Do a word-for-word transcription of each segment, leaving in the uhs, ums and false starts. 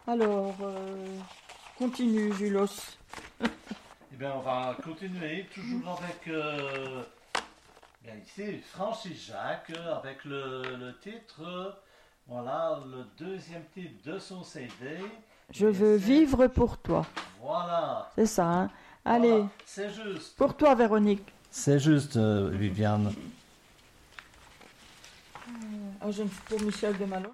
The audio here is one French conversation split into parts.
Alors, euh, continue, Julos. Eh bien, on va continuer toujours avec, euh, bien ici, Francis Jacques, avec le, le titre, voilà, le deuxième titre de son C D. Je Et veux c'est- vivre pour toi. Voilà. C'est ça, hein? Allez, Voilà, c'est juste. pour toi, Véronique. C'est juste, euh, Viviane. Ah, je ne suis pour Michel de Malon.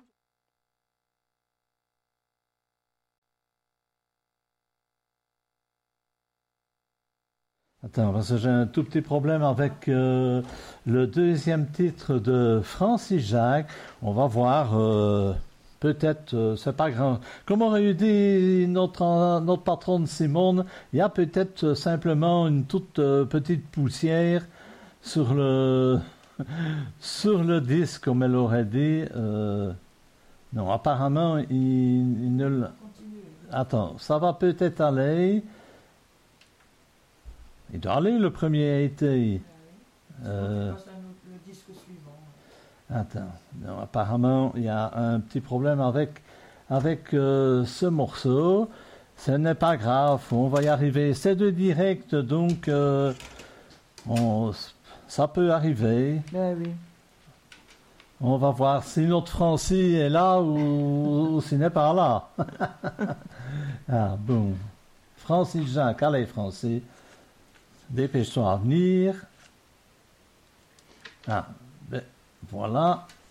Attends, parce que j'ai un tout petit problème avec euh, le deuxième titre de Francis Jacques. On va voir. euh, Peut-être, euh, c'est pas grand. Comme aurait eu dit notre, notre patronne Simone, il y a peut-être euh, simplement une toute euh, petite poussière sur le sur le disque, comme elle aurait dit. euh, non, apparemment, il, il ne. le- Attends, ça va peut-être aller. Il doit aller le premier a été. Euh, Le disque suivant. attends, non, apparemment il y a un petit problème avec, avec euh, ce morceau. Ce n'est pas grave, on va y arriver. C'est de direct, donc euh, on, ça peut arriver. Ben oui. On va voir si notre Francis est là ou, ou s'il n'est pas là. Ah bon. Francis Jacques, allez Francis. Dépêche-toi à venir. Ah, ben, voilà.